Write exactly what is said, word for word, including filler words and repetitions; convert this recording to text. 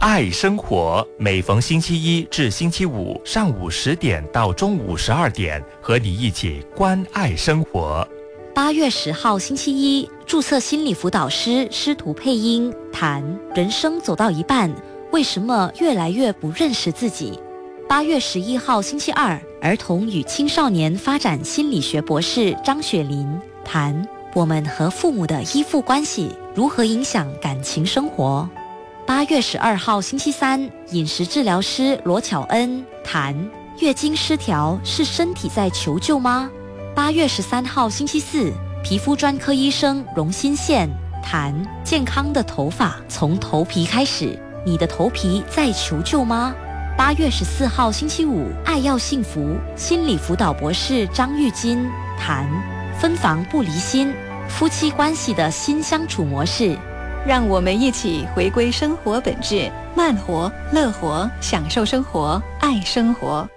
爱生活，每逢星期一至星期五上午十点到中午十二点，和你一起关爱生活。 八月十号星期一，注册心理辅导师师徒配音谈人生走到一半，为什么越来越不认识自己？八月十一号星期二，儿童与青少年发展心理学博士张雪琳谈我们和父母的依附关系如何影响感情生活。八月十二号星期三，饮食治疗师罗巧恩谈月经失调是身体在求救吗？八月十三号星期四，皮肤专科医生荣新宪谈健康的头发从头皮开始，你的头皮在求救吗？八月十四号星期五，爱要幸福心理辅导博士张玉金谈分房不离心，夫妻关系的新相处模式。 让我们一起回归生活本质，慢活、乐活，享受生活，爱生活。